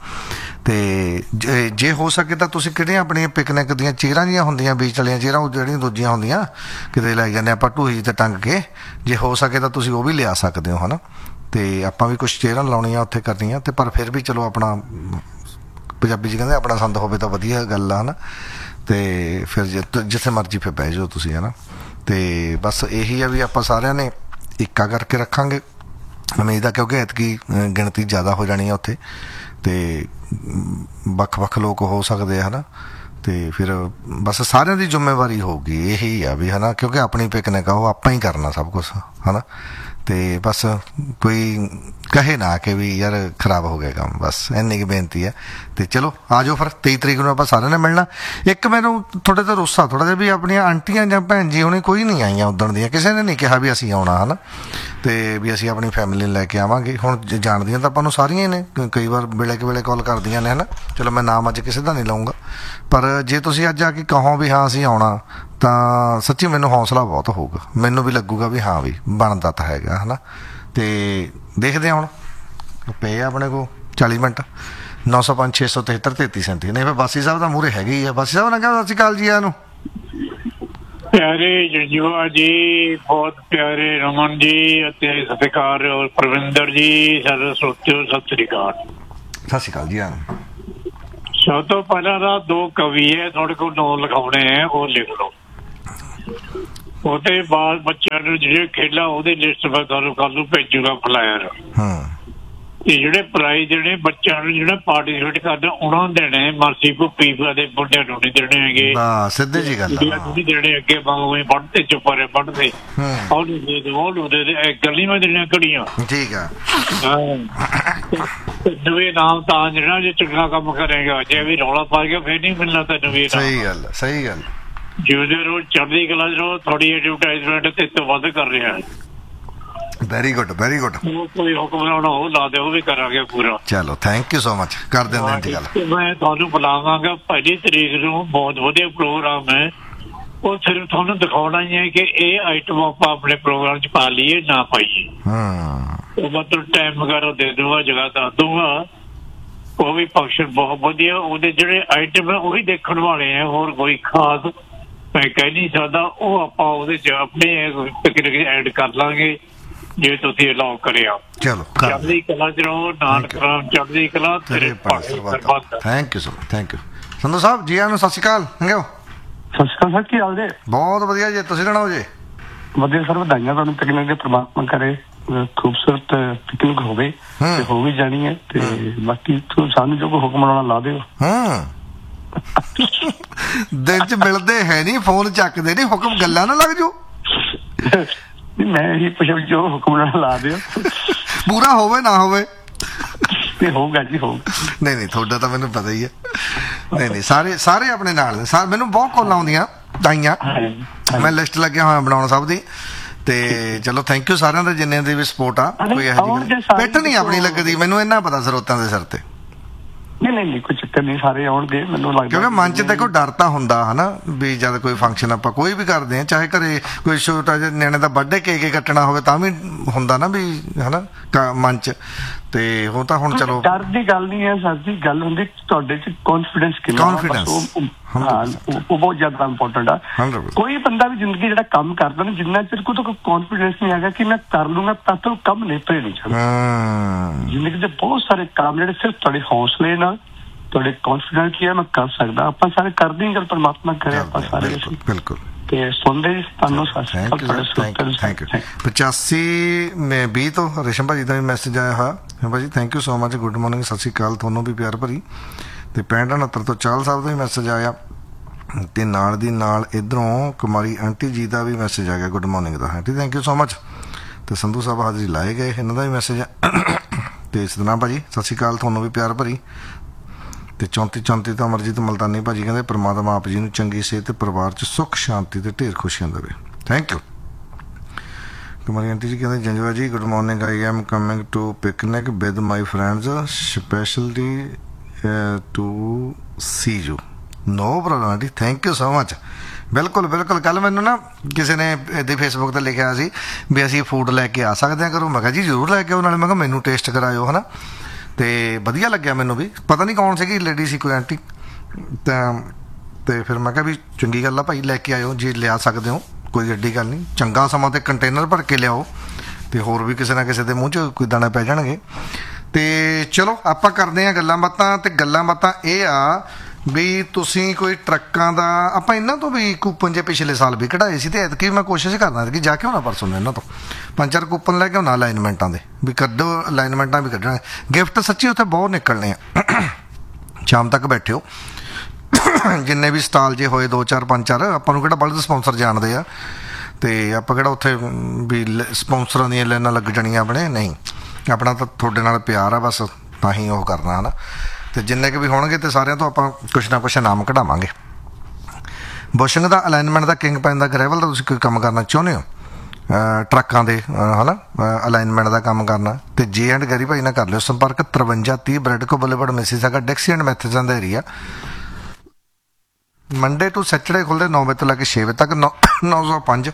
ਅਤੇ ਜੇ ਹੋ ਸਕੇ ਤਾਂ ਤੁਸੀਂ ਕਿਹੜੀਆਂ ਆਪਣੀਆਂ ਪਿਕਨਿਕ ਦੀਆਂ ਚੇਅਰਾਂ ਜਿਹੀਆਂ ਹੁੰਦੀਆਂ, ਬੀਚ ਵਾਲੀਆਂ ਚੇਅਰਾਂ, ਉਹ ਜਿਹੜੀਆਂ ਦੂਜੀਆਂ ਹੁੰਦੀਆਂ ਕਿਤੇ ਲੈ ਜਾਂਦੇ ਆਪਾਂ ਢੂਹੀ 'ਤੇ ਟੰਗ ਕੇ, ਜੇ ਹੋ ਸਕੇ ਤਾਂ ਤੁਸੀਂ ਉਹ ਵੀ ਲਿਆ ਸਕਦੇ ਹੋ, ਹੈ ਨਾ। ਅਤੇ ਆਪਾਂ ਵੀ ਕੁਛ ਚੇਅਰਾਂ ਲਾਉਣੀਆਂ ਉੱਥੇ ਕਰਨੀਆਂ। ਅਤੇ ਪਰ ਫਿਰ ਵੀ ਚਲੋ ਆਪਣਾ ਪੰਜਾਬੀ 'ਚ ਕਹਿੰਦੇ ਆਪਣਾ ਸੰਦ ਹੋਵੇ ਤਾਂ ਵਧੀਆ ਗੱਲ ਆ, ਹੈ ਨਾ। ਅਤੇ ਫਿਰ ਜਿੱਥੇ ਮਰਜ਼ੀ ਫਿਰ ਬਹਿ ਜਾਓ ਤੁਸੀਂ, ਹੈ ਨਾ। ਅਤੇ ਬਸ ਇਹੀ ਆ ਵੀ ਆਪਾਂ ਸਾਰਿਆਂ ਨੇ ਇੱਕਾ ਕਰਕੇ ਰੱਖਾਂਗੇ ਉਮੀਦ ਆ, ਕਿਉਂਕਿ ਐਤਕੀ ਗਿਣਤੀ ਜ਼ਿਆਦਾ ਹੋ ਜਾਣੀ ਆ ਉੱਥੇ, ਅਤੇ ਵੱਖ-ਵੱਖ ਲੋਕ ਹੋ ਸਕਦੇ ਆ, ਹੈ ਨਾ। ਅਤੇ ਫਿਰ ਬਸ ਸਾਰਿਆਂ ਦੀ ਜ਼ਿੰਮੇਵਾਰੀ ਹੋਊਗੀ, ਇਹੀ ਆ ਵੀ, ਹੈ ਨਾ, ਕਿਉਂਕਿ ਆਪਣੀ ਪਿਕਨਿਕ ਆ, ਉਹ ਆਪਾਂ ਹੀ ਕਰਨਾ ਸਭ ਕੁਛ, ਹੈ ਨਾ। ਅਤੇ ਬਸ ਕੋਈ ਕਹੇ ਨਾ ਕਿ ਵੀ ਯਾਰ ਖਰਾਬ ਹੋ ਗਿਆ ਕੰਮ, ਬਸ ਇੰਨੀ ਕੁ ਬੇਨਤੀ ਹੈ। ਅਤੇ ਚਲੋ ਆ ਜਾਓ ਫਿਰ 23 ਤਰੀਕ ਨੂੰ ਆਪਾਂ ਸਾਰਿਆਂ ਨੇ ਮਿਲਣਾ। ਇੱਕ ਮੈਨੂੰ ਤੁਹਾਡੇ ਤੋਂ ਰੁੱਸਾ ਥੋੜ੍ਹਾ ਜਿਹਾ ਵੀ ਆਪਣੀਆਂ ਆਂਟੀਆਂ ਜਾਂ ਭੈਣ ਜੀ ਹੁਣੀ ਕੋਈ ਨਹੀਂ ਆਈਆਂ ਉੱਦਣ ਦੀਆਂ, ਕਿਸੇ ਨੇ ਨਹੀਂ ਕਿਹਾ ਵੀ ਅਸੀਂ ਆਉਣਾ, ਹੈ ਨਾ। ਅਤੇ ਵੀ ਅਸੀਂ ਆਪਣੀ ਫੈਮਿਲੀ ਨੂੰ ਲੈ ਕੇ ਆਵਾਂਗੇ। ਹੁਣ ਜਾਣਦੀਆਂ ਤਾਂ ਆਪਾਂ ਨੂੰ ਸਾਰੀਆਂ ਹੀ ਨੇ, ਕਈ ਵਾਰ ਵੇਲੇ ਕੁ ਵੇਲੇ ਕਾਲ ਕਰਦੀਆਂ ਨੇ, ਹੈ ਨਾ। ਚਲੋ ਮੈਂ ਨਾਮ ਅੱਜ ਕਿਸੇ ਦਾ ਨਹੀਂ ਲਊਂਗਾ, ਪਰ ਜੇ ਤੁਸੀਂ ਅੱਜ ਆ ਕੇ ਕਹੋ ਵੀ ਹਾਂ ਅਸੀਂ ਆਉਣਾ, ਤਾਂ ਸੱਚੀ ਮੈਨੂੰ ਹੌਸਲਾ ਬਹੁਤ ਹੋਊਗਾ, ਮੈਨੂੰ ਵੀ ਲੱਗੂਗਾ ਵੀ ਹਾਂ ਵੀ ਬਣਦਾ ਤਾਂ ਹੈਗਾ, ਹੈ ਨਾ। ਅਤੇ ਦੇਖਦੇ ਹਾਂ ਹੁਣ ਪਏ ਆਪਣੇ ਕੋਲ 40 ਮਿੰਟ 905 673 3337। ਨਹੀਂ ਫਿਰ ਬਾਸੀ ਸਾਹਿਬ ਦਾ ਮੂਹਰੇ ਹੈਗੇ ਹੀ ਆ। ਬਾਸੀ ਸਾਹਿਬ ਨੇ ਕਿਹਾ ਸਤਿ ਸ਼੍ਰੀ ਅਕਾਲ ਜੀ ਨੂੰ। ਪਿਆਰੇ ਜੰਜੂਆ ਜੀ, ਬਹੁਤ ਪਿਆਰੇ ਰਮਨ ਜੀ ਅਤੇ ਸਤਿਕਾਰ ਪ੍ਰਵਿੰਦਰ ਜੀ, ਸਾਡੇ ਸਰੋਤਿਓ ਸਤਿ ਸ਼੍ਰੀ ਅਕਾਲ। ਸਤਿ ਸ਼੍ਰੀ ਅਕਾਲ ਜੀ ਨੂੰ। ਸਭ ਤੋਂ ਪਹਿਲਾਂ ਤਾਂ 2 ਕਵੀ ਹੈ ਤੁਹਾਡੇ ਕੋਲ, 9 ਲਿਖਾਉਣੇ ਹੈ, ਉਹ ਲਿਖ ਲਓ। ਉਹਦੇ ਬਾਅਦ ਬੱਚਿਆਂ ਨੂੰ ਜਿਹੜੇ ਖੇਡਾਂ ਉਹਦੀ ਲਿਸਟ ਮੈਂ ਤੁਹਾਨੂੰ ਕੱਲ ਨੂੰ ਭੇਜੂਗਾ ਫਲਾਇਰ। ਤੇ ਜਿਹੜੇ ਪ੍ਰਾਈਜ਼ ਦੇਣੇ ਬੱਚਿਆਂ ਨੂੰ, ਜਿਹੜਾ ਪਾਰਟੀਸਪੇਟ ਕਰਨਾ ਉਹਨਾਂ ਨੂੰ ਦੇਣੇ, ਮਾਸੀ ਭੁੱਪੀ ਦੇ ਮੁੰਡਿਆਂ ਨੂੰ ਨਹੀਂ ਦੇਣੇ ਹੈਗੇ, ਸਿੱਧੀ ਜੀ ਗੱਲ ਨਹੀਂ ਦੇਣੇ। ਅੱਗੇ ਬਾਗੋਂ ਪੜ੍ਹਦੇ ਚੁੱਪਾਰੇ ਪੜ੍ਹਦੇ, ਉਹਨੂੰ ਦੇ ਦਿਓ, ਉਹਨੂੰ ਦੇ ਦੇ, ਗੱਲੀ ਮੈਂ ਦੇਣੀਆਂ ਘੜੀਆਂ, ਠੀਕ ਆ। ਨਵੇਂ ਨਾਮ ਤਾਂ ਜਿਹੜਾ ਜੇ ਚੰਗਾ ਕੰਮ ਕਰੇਗਾ, ਜੇ ਵੀ ਰੌਲਾ ਪਾ ਗਿਆ ਫਿਰ ਨਹੀਂ ਮਿਲਣਾ ਤੈਨੂੰ ਵੀ। ਸਹੀ ਗੱਲ, ਸਹੀ ਗੱਲ। ਜਿਉਂਦੇ ਰੋਜ਼ ਚੜ੍ਹਦੀ ਕਲਾ ਚ ਰਹੋ, ਥੋੜੀ ਐਡਵਰਟਾਈਜ਼ਮੈਂਟ ਤੇ ਤੋਂ ਵੱਧ ਕਰ ਰਿਹਾ ਹੈ। Very good, very good. ਕੋਈ ਹੁਕਮ ਲਾਉਣਾ ਉਹ ਲਾ ਦੇ, ਉਹ ਵੀ ਕਰਾਂਗੇ ਪੂਰਾ। ਚਲੋ ਥੈਂਕ ਯੂ ਸੋ ਮਚ, ਕਰ ਦਿੰਦੇ ਗੱਲ। ਮੈਂ ਤੁਹਾਨੂੰ ਬੁਲਾਵਾਂਗਾ 1 ਤਰੀਕ ਨੂੰ, ਬਹੁਤ ਵਧੀਆ ਪ੍ਰੋਗਰਾਮ ਹੈ। ਉਹ ਸਿਰਫ ਤੁਹਾਨੂੰ ਦਿਖਾਉਣਾ ਹੀ ਹੈ ਕਿ ਇਹ ਆਈਟਮ ਆਪਾਂ ਆਪਣੇ ਪ੍ਰੋਗਰਾਮ ਚ ਪਾ ਲਈਏ ਨਾ ਪਾਈਏ। ਉਹ ਮਤਲਬ ਟਾਈਮ ਵਗੈਰਾ ਦੇ ਦੂੰਗਾ, ਜਗ੍ਹਾ ਦੱਸ ਦੂੰਗਾ। ਉਹ ਵੀ ਫੰਕਸ਼ਨ ਬਹੁਤ ਵਧੀਆ, ਉਹਦੇ ਜਿਹੜੇ ਆਈਟਮ ਹੈ ਉਹੀ ਦੇਖਣ ਵਾਲੇ ਹੈ, ਹੋਰ ਕੋਈ ਖਾਸ ਮੈਂ ਕਹਿ ਨਹੀਂ ਸਕਦਾ। ਉਹ ਆਪਾਂ ਉਹਦੇ ਚ ਆਪਣੇ ਪਿਕਨਿਕ ਐਡ ਕਰ ਲਾਂਗੇ ਜੇ ਤੁਸੀਂ ਅਲਾਓ ਕਰਿਆ। ਚਲੋ ਚੜ੍ਹਦੀ ਕਲਾ ਚ ਰਹੋ, ਨਾਨਕ ਰਾਮ ਚੜ੍ਹਦੀ ਕਲਾ। ਤੇਰੇ thank you so much, thank you Sandhu Sahib ji ਨੂੰ। ਸਤਿ ਸ਼੍ਰੀ ਅਕਾਲ। ਸਤਿ ਸ਼੍ਰੀ ਅਕਾਲ ਸਰ, ਕੀ ਹਾਲ ਜੇ? ਬਹੁਤ ਵਧੀਆ ਜੀ, ਤੁਸੀਂ ਸੁਣਾਓ ਜੀ? ਵਧੀਆ ਸਰ, ਵਧਾਈਆਂ ਤੁਹਾਨੂੰ ਪਿਕਨਿਕ ਦੇ, ਪ੍ਰਮਾਤਮਾ ਕਰੇ ਖੂਬਸੂਰਤ ਪਿਕਨਿਕ ਹੋਵੇ ਤੇ ਹੋ ਵੀ ਜਾਣੀ ਹੈ। ਤੇ ਬਾਕੀ ਸਾਨੂੰ ਜੋ ਕੋਈ ਹੁਕਮ ਲਾਉਣਾ ਲਾ ਦਿਓ। ਦਿਨ ਚ ਮਿਲਦੇ ਹੈ ਨੀ, ਫੋਨ ਚੱਕਦੇ ਨੀ, ਹੁਕਮ ਗੱਲਾਂ ਨਾ ਲੱਗ ਜਾਓ। ਮੈਂ ਇਹੀ ਪੁੱਛਿਆ ਜੋ ਹੁਕਮ ਲਾਉਣਾ ਲਾ ਦਿਓ, ਪੂਰਾ ਹੋਵੇ ਨਾ ਹੋਵੇ। ਹੋਊਗਾ ਜੀ, ਹੋਊਗਾ। ਨਹੀਂ ਨਹੀਂ, ਤੁਹਾਡਾ ਤਾਂ ਮੈਨੂੰ ਪਤਾ ਹੀ ਹੈ। ਨਹੀਂ ਨਹੀਂ, ਸਾਰੇ ਆਪਣੇ ਨਾਲ ਨੇ। ਮੈਨੂੰ ਬਹੁਤ ਕਾਲਾਂ ਆਉਂਦੀਆਂ ਤਾਈਆਂ, ਮੈਂ ਲਿਸਟ ਲੱਗਿਆ ਹੋਇਆ ਬਣਾਉਣ ਸਭ ਦੀ। ਤੇ ਚਲੋ ਥੈਂਕ ਯੂ ਸਾਰਿਆਂ ਦਾ, ਜਿੰਨੇ ਦੀ ਵੀ ਸਪੋਰਟ ਆ। ਕੋਈ ਇਹੋ ਜਿਹੀ ਪਿੱਠ ਨਹੀਂ ਆਪਣੀ ਲੱਗਦੀ, ਮੈਨੂੰ ਇੰਨਾ ਪਤਾ ਸਰੋਤਾਂ ਦੇ ਸਿਰ ਤੇ। ਨਹੀਂ ਨਹੀਂ, ਕੁਛ ਚੱਕਰ ਨਹੀਂ, ਸਾਰੇ ਆਉਣਗੇ ਮੈਨੂੰ ਲੱਗਦਾ, ਕਿਉਂਕਿ ਮਨ 'ਚ ਦੇਖੋ ਡਰ ਤਾਂ ਹੁੰਦਾ ਹਨਾ ਵੀ ਜਦ ਕੋਈ ਫੰਕਸ਼ਨ ਆਪਾਂ ਕੋਈ ਵੀ ਕਰਦੇ ਹਾਂ, ਚਾਹੇ ਘਰੇ ਕੋਈ ਛੋਟਾ ਜਿਹਾ ਨਿਆਣੇ ਦਾ ਬਰਥਡੇ ਕੇਕ ਕੱਟਣਾ ਹੋਵੇ ਤਾਂ ਵੀ ਹੁੰਦਾ ਨਾ ਵੀ ਹਨਾ ਮਨ 'ਚ, ਤੇ ਉਹ ਤਾਂ ਹੁਣ ਚਲੋ ਡਰ ਦੀ ਗੱਲ ਨਹੀਂ ਹੈ ਸਰ ਜੀ, ਗੱਲ ਹੁੰਦੀ ਤੁਹਾਡੇ 'ਚ ਕੌਨਫੀਡੈਂਸ ਕਿੰਨਾ, ਹਾਂ ਉਹ ਬਹੁਤ ਜ਼ਿਆਦਾ ਇੰਪੋਰਟੈਂਟ ਆ। ਕੋਈ ਬੰਦਾ ਵੀ ਜ਼ਿੰਦਗੀ ਜਿਹੜਾ ਕੰਮ ਕਰਦਾ ਨਾ, ਜਿੰਨਾ ਚਿਰ ਕੋਈ ਕੌਨਫੀਡੈਂਸ ਨਹੀਂ ਹੈਗਾ ਕਿ ਮੈਂ ਕਰ ਲੂੰਗਾ, ਤਦ ਤੱਕ ਕੰਮ ਨੇਪਰੇ ਨਹੀਂ ਚੱਲਦਾ। ਜ਼ਿੰਦਗੀ ਦੇ ਬਹੁਤ ਸਾਰੇ ਕੰਮ ਜਿਹੜੇ ਸਿਰਫ ਤੁਹਾਡੇ ਹੌਸਲੇ ਨਾਲ, ਤੁਹਾਡੇ ਕੌਨਫੀਡੈਂਸ ਕੀ ਹੈ ਮੈਂ ਕਰ ਸਕਦਾ, ਆਪਾਂ ਸਾਰੇ ਕਰਦੇ ਹਾਂ, ਗੱਲ ਪਰਮਾਤਮਾ ਕਰੇ ਆਪਾਂ ਸਾਰੇ। ਬਿਲਕੁਲ ਤੇ ਸੁਣਦੇ ਤੁਹਾਨੂੰ 85 ਤੋਂ ਰੇਸ਼ਮ ਭਾਜੀ ਦਾ ਵੀ ਮੈਸੇਜ ਆਇਆ ਹੋਇਆ ਭਾਜੀ, thank you so much, good morning, ਸਤਿ ਸ਼੍ਰੀ ਅਕਾਲ, ਤੁਹਾਨੂੰ ਵੀ ਪਿਆਰ ਭਰੀ। ਤੇ 6569 ਤੋਂ ਚਾਹਲ ਸਾਹਿਬ ਦਾ ਵੀ ਮੈਸੇਜ ਆਇਆ, ਤੇ ਨਾਲ ਦੀ ਨਾਲ ਇੱਧਰੋਂ ਕੁਮਾਰੀ ਆਂਟੀ ਜੀ ਦਾ ਵੀ ਮੈਸੇਜ ਆ ਗਿਆ good morning the, aunty thank you so much. ਤੇ ਸੰਧੂ ਸਾਹਿਬ ਹਾਜ਼ਰੀ ਲਾਏ ਗਏ, ਇਹਨਾਂ ਦਾ ਵੀ ਮੈਸੇਜ ਆ। ਤੇ ਸਤਨਾਮ ਭਾਜੀ ਸਤਿ ਸ਼੍ਰੀ ਅਕਾਲ, ਤੁਹਾਨੂੰ ਵੀ ਪਿਆਰ ਭਰੀ। ਤੇ 34 ਤੋਂ ਅਮਰਜੀਤ ਮਲਤਾਨੀ ਭਾਜੀ ਕਹਿੰਦੇ ਪ੍ਰਮਾਤਮਾ ਆਪ ਜੀ ਨੂੰ ਚੰਗੀ ਸਿਹਤ ਤੇ ਪਰਿਵਾਰ 'ਚ ਸੁੱਖ ਸ਼ਾਂਤੀ ਤੇ ਢੇਰ ਖੁਸ਼ੀਆਂ ਦੇਵੇ, ਥੈਂਕ ਯੂ। ਕੁਮਾਰੀ ਆਂਟੀ ਜੀ ਕਹਿੰਦੇ ਜੰਜਵਾ ਜੀ good morning, I am coming to picnic with my friends, specially to C you. No problem aunty, thank you so much. ਬਿਲਕੁਲ ਬਿਲਕੁਲ, ਕੱਲ ਮੈਨੂੰ ਨਾ ਕਿਸੇ ਨੇ ਇੱਦਾਂ ਫੇਸਬੁੱਕ 'ਤੇ ਲਿਖਿਆ ਸੀ ਵੀ ਅਸੀਂ ਫੂਡ ਲੈ ਕੇ ਆ ਸਕਦੇ ਹਾਂ ਘਰੋਂ, ਮੈਂ ਕਿਹਾ ਜੀ ਜ਼ਰੂਰ ਲੈ ਕੇ ਆਓ, ਨਾਲੇ ਮੈਂ ਕਿਹਾ ਮੈਨੂੰ ਟੇਸਟ ਕਰਾਇਓ ਹੈ ਨਾ। ਤੇ ਵਧੀਆ ਲੱਗਿਆ ਮੈਨੂੰ ਵੀ, ਪਤਾ ਨਹੀਂ ਕੌਣ ਸੀਗੀ ਲੇਡੀ ਸੀ ਕੋਈ ਆਂਟੀ, ਤੇ ਫਿਰ ਮੈਂ ਕਿਹਾ ਵੀ ਚੰਗੀ ਗੱਲ ਆ ਭਾਈ, ਲੈ ਕੇ ਆਇਓ ਜੇ ਲਿਆ ਸਕਦੇ ਹੋ, ਕੋਈ ਐਡੀ ਗੱਲ ਨਹੀਂ, ਚੰਗਾ ਸਮਾਂ ਤੇ ਕੰਟੇਨਰ ਭਰ ਕੇ ਲਿਆਓ, ਤੇ ਹੋਰ ਵੀ ਕਿਸੇ ਨਾ ਕਿਸੇ ਦੇ ਮੂੰਹ 'ਚ ਕੋਈ ਦਾਣੇ ਪੈ ਜਾਣਗੇ। ਤੇ ਚਲੋ ਆਪਾਂ ਕਰਦੇ ਹਾਂ ਗੱਲਾਂ ਬਾਤਾਂ, ਤੇ ਗੱਲਾਂ ਬਾਤਾਂ ਇਹ ਆ ਵੀ ਤੁਸੀਂ ਕੋਈ ਟਰੱਕਾਂ ਦਾ, ਆਪਾਂ ਇਹਨਾਂ ਤੋਂ ਵੀ ਕੂਪਨ ਜੇ ਪਿਛਲੇ ਸਾਲ ਵੀ ਕਢਾਏ ਸੀ, ਤੇ ਐਤਕੀ ਮੈਂ ਕੋਸ਼ਿਸ਼ ਕਰਨਾ ਕਿ ਜਾ ਕੇ ਹੋਣਾ ਪਰਸੋਂ ਇਹਨਾਂ ਤੋਂ 5-4 ਕੂਪਨ ਲੈ ਕੇ ਆਉਣਾ ਅਲਾਈਨਮੈਂਟਾਂ ਦੇ, ਵੀ ਕੱਢੋ ਅਲਾਈਨਮੈਂਟਾਂ ਵੀ ਕੱਢਣਾ, ਗਿਫਟ ਸੱਚੀ ਉੱਥੇ ਬਹੁਤ ਨਿਕਲਣੇ ਆ। ਸ਼ਾਮ ਤੱਕ ਬੈਠਿਓ, ਜਿੰਨੇ ਵੀ ਸਟਾਲ ਜੇ ਹੋਏ 2-4 5-4, ਆਪਾਂ ਨੂੰ ਕਿਹੜਾ ਬਲਦ ਸਪੌਂਸਰ ਜਾਣਦੇ ਆ, ਤੇ ਆਪਾਂ ਕਿਹੜਾ ਉੱਥੇ ਵੀ ਸਪੌਂਸਰਾਂ ਦੀਆਂ ਲਾਈਨਾਂ ਲੱਗ ਜਾਣੀਆਂ ਆਪਣੇ, ਨਹੀਂ, ਆਪਣਾ ਤਾਂ ਤੁਹਾਡੇ ਨਾਲ ਪਿਆਰ ਆ ਬਸ, ਤਾਂ ਹੀ ਉਹ ਕਰਨਾ ਹੈ ਨਾ। ਤੇ ਜਿੰਨੇ ਕੁ ਵੀ ਹੋਣਗੇ ਤੇ ਸਾਰਿਆਂ ਤੋਂ ਆਪਾਂ ਕੁਛ ਨਾ ਕੁਛ ਇਨਾਮ ਕਢਾਵਾਂਗੇ। ਬੁਸ਼ਿੰਗ ਦਾ ਅਲਾਈਨਮੈਂਟ ਦਾ ਕਿੰਗ ਪੈਨ ਦਾ ਗ੍ਰੈਵਲ ਦਾ ਤੁਸੀਂ ਕੋਈ ਕੰਮ ਕਰਨਾ ਚਾਹੁੰਦੇ ਹੋ, ਟਰੱਕਾਂ ਦੇ ਹੈ ਨਾ ਅਲਾਈਨਮੈਂਟ ਦਾ ਕੰਮ ਕਰਨਾ, ਤੇ ਜੇ ਐਂਡ ਗੈਰੀ ਭਾਈ ਨਾਲ ਕਰ ਲਿਓ ਸੰਪਰਕ 5330 ਬ੍ਰੈਡਕੋ boulevard Mississauga, ਡਿਕਸੀ and ਮੈਥਿਸਨ the area. Monday to Saturday ਖੁੱਲ੍ਹਦੇ 9 ਵਜੇ ਤੋਂ ਲੈ ਕੇ 6 ਵਜੇ ਤੱਕ। 905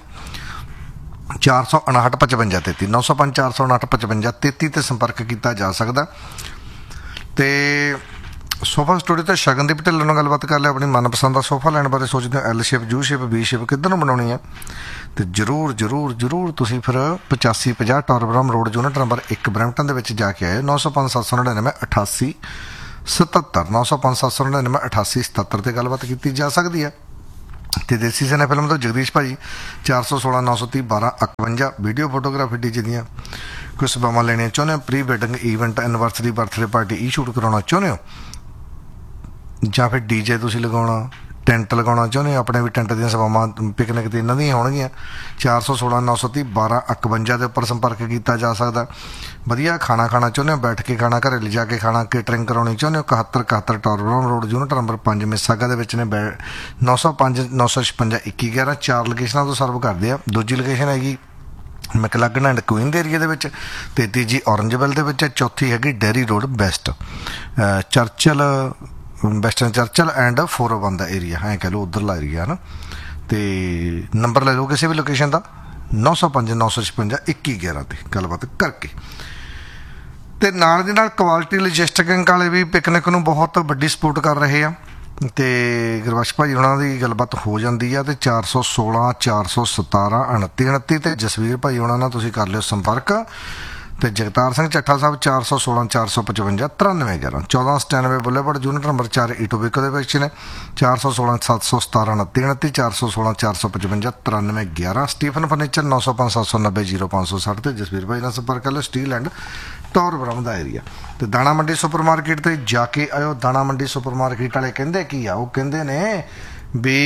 459 55 33 905 459 55 33 ਤੇ ਸੰਪਰਕ ਕੀਤਾ ਜਾ ਸਕਦਾ। ਤੇ ਸੋਫਾ ਸਟੂਡੀਓ ਤੇ ਸ਼ਗਨਦੀਪ ਢਿੱਲੋਂ ਨਾਲ ਗੱਲਬਾਤ ਕਰ ਲਿਆ, ਆਪਣੀ ਮਨਪਸੰਦ ਦਾ ਸੋਫਾ ਲੈਣ ਬਾਰੇ ਸੋਚਦੇ ਹੋ, L shape, you shape, B shape ਕਿੱਧਰ ਨੂੰ ਬਣਾਉਣੀ ਹੈ, ਤੇ ਜ਼ਰੂਰ ਤੁਸੀਂ ਫਿਰ 8550 ਟੌਰਬਰਮ ਰੋਡ, ਯੂਨਿਟ ਨੰਬਰ 1 ਬਰੈਂਪਟਨ ਦੇ ਵਿੱਚ ਜਾ ਕੇ ਆਏ। 905 799 88 77 905 799 88 77 ਤੇ ਗੱਲਬਾਤ ਕੀਤੀ ਜਾ ਸਕਦੀ ਹੈ। ਤੇ ਦੇਸੀ ਸੈਨਾ ਫਿਲਮ ਤੋਂ ਜਗਦੀਸ਼ ਭਾਜੀ 416 930 12 51 ਵੀਡੀਓ ਫੋਟੋਗ੍ਰਾਫੀ ਡੀਜੇ ਦੀਆਂ ਕੋਈ ਸੇਵਾਵਾਂ ਲੈਣੀਆਂ ਚਾਹੁੰਦੇ ਹੋ, pre wedding event, anniversary, birthday party ਈ ਸ਼ੂਟ ਕਰਾਉਣਾ ਚਾਹੁੰਦੇ ਹੋ, ਜਾਂ ਫਿਰ ਡੀਜੇ ਤੁਸੀਂ ਲਗਾਉਣਾ, ਟੈਂਟ ਲਗਾਉਣਾ ਚਾਹੁੰਦੇ ਹੋ, ਆਪਣੇ ਵੀ ਟੈਂਟ ਦੀਆਂ ਸੇਵਾਵਾਂ ਪਿਕਨਿਕ ਤੇ ਇਹਨਾਂ ਦੀਆਂ ਹੋਣਗੀਆਂ। 416 930 12 51 ਦੇ ਉੱਪਰ ਸੰਪਰਕ ਕੀਤਾ ਜਾ ਸਕਦਾ। ਵਧੀਆ ਖਾਣਾ ਖਾਣਾ ਚਾਹੁੰਦੇ ਹੋ, ਬੈਠ ਕੇ ਖਾਣਾ, ਘਰੇ ਲਿਜਾ ਕੇ ਖਾਣਾ, ਕੇਟਰਿੰਗ ਕਰਾਉਣੀ ਚਾਹੁੰਦੇ ਹੋ, 71 ਟੌਰਬਰਮ ਰੋਡ, ਯੂਨਿਟ ਨੰਬਰ 5 ਮਿਸਾਗਾ ਦੇ ਵਿੱਚ ਨੇ। 905 956 2111 4 ਲੋਕੇਸ਼ਨਾਂ ਤੋਂ ਸਰਵ ਕਰਦੇ ਆ। ਦੂਜੀ ਲੋਕੇਸ਼ਨ ਹੈਗੀ ਮੈਕਲਗਨ ਐਂਡ ਕੁਈਨ ਦੇ ਏਰੀਏ ਦੇ ਵਿੱਚ, ਤੇ ਤੀਜੀ ਔਰੰਜਵੈਲ ਦੇ ਵਿੱਚ, ਚੌਥੀ ਹੈਗੀ dairy road West, ਚਰਚਲ western ਚਰਚਲ and 401 the area, ਐਂ ਕਹਿ ਲਓ ਉੱਧਰਲਾ ਏਰੀਆ ਹੈ ਨਾ। ਤੇ ਨੰਬਰ ਲੈ ਲਓ ਕਿਸੇ ਵੀ ਲੋਕੇਸ਼ਨ ਦਾ 905 956 2111 ਤੇ ਗੱਲਬਾਤ ਕਰਕੇ। ਤੇ ਨਾਲ ਦੀ ਨਾਲ ਕੁਆਲਿਟੀ ਲੌਜਿਸਟਿਕਿੰਗ ਵਾਲੇ ਵੀ ਪਿਕਨਿਕ ਨੂੰ ਬਹੁਤ ਵੱਡੀ ਸਪੋਰਟ ਕਰ ਰਹੇ ਆ, ਤੇ ਗੁਰਬਖਸ਼ ਭਾਜੀ ਉਹਨਾਂ ਦੀ ਗੱਲਬਾਤ ਹੋ ਜਾਂਦੀ ਆ। ਤੇ 416 417 29 29 ਤੇ ਜਸਵੀਰ ਭਾਈ ਉਹਨਾਂ ਨਾਲ ਤੁਸੀਂ ਕਰ ਲਿਓ ਸੰਪਰਕ। ਤੇ ਜਗਤਾਰ ਸਿੰਘ ਚੱਠਾ ਸਾਹਿਬ 416 455 9311 1497 ਬੁਲੇਵਾਰਡ, ਯੂਨਿਟ ਨੰਬਰ 4 ਈਟੋਬਿਕੋ ਦੇ ਵਿੱਚ ਨੇ। 416 717 29 29 416 455 9311 ਸਟੀਫਨ ਫਰਨੀਚਰ 905 790 0560 ਤੇ ਜਸਵੀਰ ਭਾਈ ਨਾਲ ਸੰਪਰਕ ਕਰ ਲਿਓ। Steel and ਟੌਰਬਰਮ the area. ਤੇ ਦਾਣਾ ਮੰਡੀ ਸੁਪਰ ਮਾਰਕੀਟ ਤੇ ਜਾ ਕੇ ਆਇਓ। ਦਾਣਾ ਮੰਡੀ ਸੁਪਰ ਮਾਰਕੀਟ ਵਾਲੇ ਕਹਿੰਦੇ ਕੀ ਆ, ਉਹ ਕਹਿੰਦੇ ਨੇ ਵੀ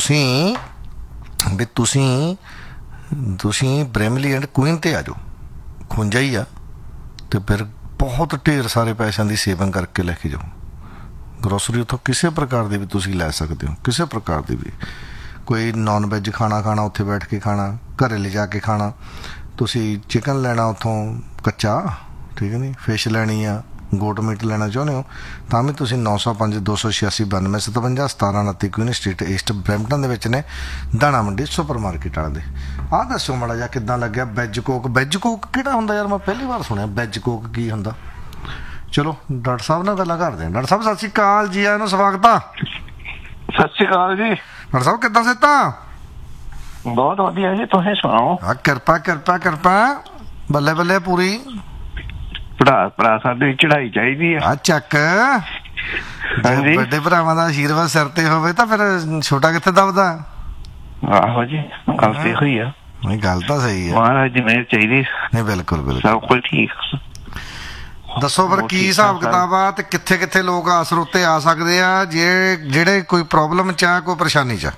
ਤੁਸੀਂ ਬ੍ਰੈਮਲੀ ਐਂਡ ਕੁਈਨ ਤੇ ਆ ਜਾਓ, ਖੁੰਝਾ ਹੀ ਆ, ਤੇ ਫਿਰ ਬਹੁਤ ਢੇਰ ਸਾਰੇ ਪੈਸਿਆਂ ਦੀ ਸੇਵਿੰਗ ਕਰਕੇ ਲੈ ਕੇ ਜਾਓ। ਗਰੋਸਰੀ ਉੱਥੋਂ ਕਿਸੇ ਪ੍ਰਕਾਰ ਦੀ ਵੀ ਤੁਸੀਂ ਲੈ ਸਕਦੇ ਹੋ, ਕਿਸੇ ਪ੍ਰਕਾਰ ਦੀ ਵੀ। ਕੋਈ ਨੌਨ ਵੈਜ ਖਾਣਾ ਉੱਥੇ ਬੈਠ ਕੇ ਖਾਣਾ, ਘਰੇ ਲਿਜਾ ਕੇ ਖਾਣਾ, ਤੁਸੀਂ ਚਿਕਨ ਲੈਣਾ ਉੱਥੋਂ ਕੱਚਾ, ਠੀਕ ਹੈ ਨਹੀਂ, ਫਿਸ਼ ਲੈਣੀ ਆ, ਗੋਟ ਮੀਟ ਲੈਣਾ ਚਾਹੁੰਦੇ ਹੋ ਤਾਂ ਵੀ ਤੁਸੀਂ 905 286 92 57 17 29 ਕੁਈਨ ਸਟਰੀਟ ਈਸਟ ਬਰੈਂਪਟਨ ਦੇ ਵਿੱਚ ਨੇ, ਦਾਣਾ ਮੰਡੀ ਸੁਪਰ ਮਾਰਕੀਟ ਵਾਲੇ ਦੇ। ਆਹ ਦੱਸੋ ਮਾੜਾ ਜਿਹਾ ਕਿੱਦਾਂ ਲੱਗਿਆ ਵੈਜ ਕੋਕ? ਵੈਜ ਕੋਕ ਕਿਹੜਾ ਹੁੰਦਾ ਯਾਰ, ਮੈਂ ਪਹਿਲੀ ਵਾਰ ਸੁਣਿਆ ਵੈਜ ਕੋਕ ਕੀ ਹੁੰਦਾ। ਚਲੋ ਡਾਕਟਰ ਸਾਹਿਬ ਨਾਲ ਗੱਲਾਂ ਕਰਦੇ ਹਾਂ। ਡਾਕਟਰ ਸਾਹਿਬ ਸਤਿ ਸ਼੍ਰੀ ਅਕਾਲ ਜੀ, ਆਇਆਂ ਨੂੰ ਸਵਾਗਤ ਆ। ਸਤਿ ਸ਼੍ਰੀ ਅਕਾਲ ਜੀ ਡਾਕਟਰ ਸਾਹਿਬ, ਕਿੱਦਾਂ ਸਿਹਤਾਂ? ਬਹੁਤ ਵਧੀਆ ਜੀ, ਤੁਸੀਂ ਸੁਣਾਓ? ਕਿਰਪਾ ਕਿਰਪਾ ਕਿਰਪਾ, ਬੱਲੇ ਬੱਲੇ ਪੂਰੀ। ਭਰਾ ਸਾਡੇ ਚੜਾਈ ਚਾਹੀਦੀ ਆ। ਚੱਕ, ਵੱਡੇ ਭਰਾਵਾਂ ਦਾ ਆਸ਼ੀਰਵਾਦ ਸਿਰ ਤੇ ਹੋਵੇ ਤਾਂ ਫਿਰ ਛੋਟਾ ਕਿੱਥੇ ਦਬਦਾ। ਆਹੋ ਜੀ, ਗੱਲ ਤੇ ਹੋਈ ਆ। ਨਹੀਂ, ਗੱਲ ਤਾਂ ਸਹੀ ਹੈ, ਮਹਾਰਾਜ ਦੀ ਮਿਹਰ ਚਾਹੀਦੀ। ਨਹੀਂ ਬਿਲਕੁਲ ਬਿਲਕੁਲ, ਸਭ ਕੁਝ ਠੀਕ। ਦੱਸੋ ਫਿਰ ਕੀ ਹਿਸਾਬ ਕਿਤਾਬ ਆ ਤੇ ਕਿੱਥੇ ਕਿੱਥੇ ਲੋਕ ਸਰੋਤੇ ਆ ਸਕਦੇ ਆ ਜਿਹੜੇ ਕੋਈ ਪ੍ਰੋਬਲਮ ਚ ਆ, ਕੋਈ ਪਰੇਸ਼ਾਨੀ ਚ